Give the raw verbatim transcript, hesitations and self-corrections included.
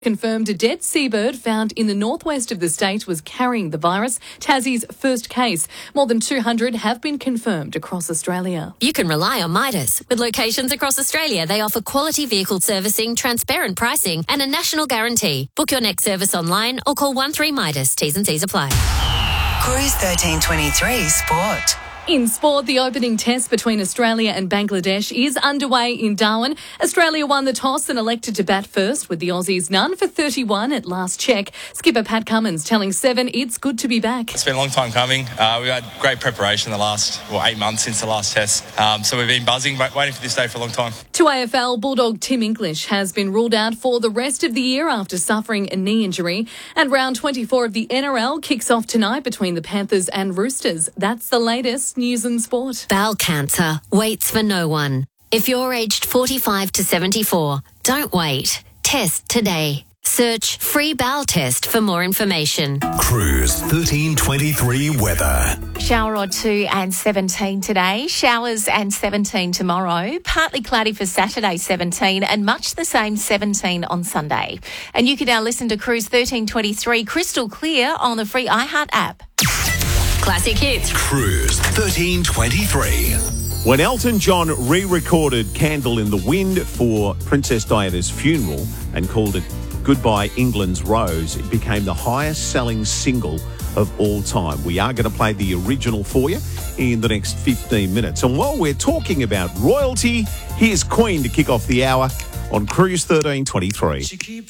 Confirmed a dead seabird found in the northwest of the state was carrying the virus. Tassie's first case. More than two hundred have been confirmed across Australia. You can rely on Midas. With locations across Australia, they offer quality vehicle servicing, transparent pricing and a national guarantee. Book your next service online or call one three Midas. T's and C's apply. Cruise thirteen twenty-three Sport. In sport, the opening test between Australia and Bangladesh is underway in Darwin. Australia won the toss and elected to bat first, with the Aussies none for thirty-one at last check. Skipper Pat Cummins telling Seven it's good to be back. It's been a long time coming. Uh, we've had great preparation the last well, eight months since the last test. Um, so we've been buzzing, waiting for this day for a long time. To A F L, Bulldog Tim English has been ruled out for the rest of the year after suffering a knee injury. And round twenty-four of the N R L kicks off tonight between the Panthers and Roosters. That's the latest news and sport. Bowel cancer waits for no one. If you're aged forty-five to seventy-four, don't wait. Test today. Search free bowel test for more information. Cruise thirteen twenty-three weather. Shower or two and seventeen today. Showers and seventeen tomorrow. Partly cloudy for Saturday, seventeen, and much the same, seventeen on Sunday. And you can now listen to Cruise thirteen twenty-three crystal clear on the free iHeart app. Classic hits. Cruise thirteen twenty-three. When Elton John re-recorded Candle in the Wind for Princess Diana's funeral and called it Goodbye England's Rose, it became the highest-selling single of all time. We are going to play the original for you in the next fifteen minutes. And while we're talking about royalty, here's Queen to kick off the hour on Cruise thirteen twenty-three.